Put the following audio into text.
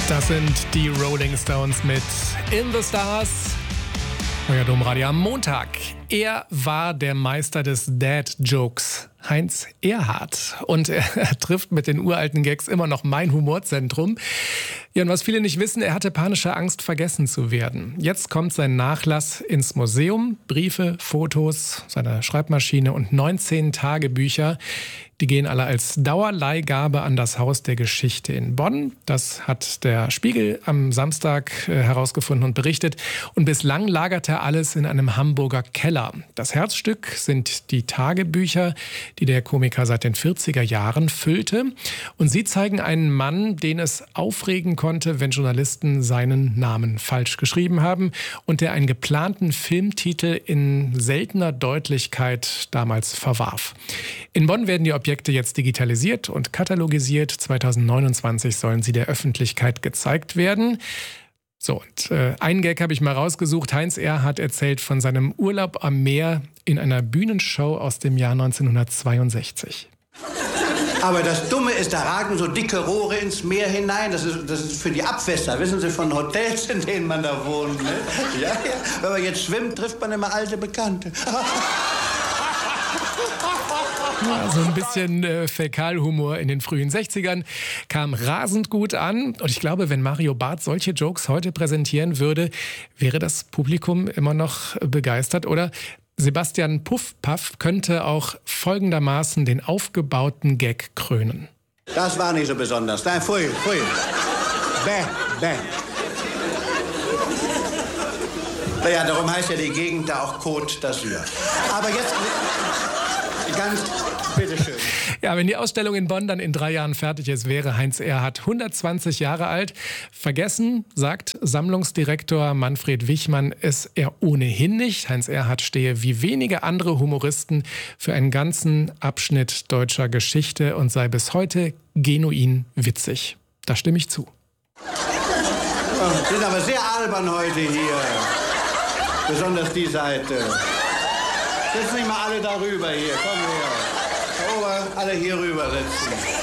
Das sind die Rolling Stones mit In the Stars. Euer Domradio am Montag. Er war der Meister des Dad-Jokes, Heinz Erhardt. Und er trifft mit den uralten Gags immer noch mein Humorzentrum. Ja, und was viele nicht wissen, er hatte panische Angst, vergessen zu werden. Jetzt kommt sein Nachlass ins Museum. Briefe, Fotos, seine Schreibmaschine und 19 Tagebücher. Die gehen alle als Dauerleihgabe an das Haus der Geschichte in Bonn. Das hat der Spiegel am Samstag herausgefunden und berichtet. Und bislang lagert er alles in einem Hamburger Keller. Das Herzstück sind die Tagebücher, die der Komiker seit den 40er Jahren füllte. Und sie zeigen einen Mann, den es aufregen konnte, wenn Journalisten seinen Namen falsch geschrieben haben und der einen geplanten Filmtitel in seltener Deutlichkeit damals verwarf. In Bonn werden die Objekte jetzt digitalisiert und katalogisiert. 2029 sollen sie der Öffentlichkeit gezeigt werden. So, und einen Gag habe ich mal rausgesucht. Heinz Erhardt erzählt von seinem Urlaub am Meer in einer Bühnenshow aus dem Jahr 1962. Aber das Dumme ist, da ragen so dicke Rohre ins Meer hinein. Das ist für die Abwässer, wissen Sie, von Hotels, in denen man da wohnt. Ne? Ja. Wenn man jetzt schwimmt, trifft man immer alte Bekannte. Ja, so ein bisschen Fäkalhumor in den frühen 60ern kam rasend gut an. Und ich glaube, wenn Mario Barth solche Jokes heute präsentieren würde, wäre das Publikum immer noch begeistert. Oder Sebastian Puffpaff könnte auch folgendermaßen den aufgebauten Gag krönen. Das war nicht so besonders. Nein, pfui. Bäh, bäh. Naja, darum heißt ja die Gegend da auch Côte d'Azur. Aber jetzt ganz bitteschön. Ja, wenn die Ausstellung in Bonn dann in 3 Jahren fertig ist, wäre Heinz Erhardt 120 Jahre alt. Vergessen, sagt Sammlungsdirektor Manfred Wichmann, es er ohnehin nicht. Heinz Erhardt stehe wie wenige andere Humoristen für einen ganzen Abschnitt deutscher Geschichte und sei bis heute genuin witzig. Da stimme ich zu. Sie sind aber sehr albern heute hier. Besonders die Seite. Sitzen nicht mal alle darüber hier. Komm her. Ober, alle hier rüber sitzen.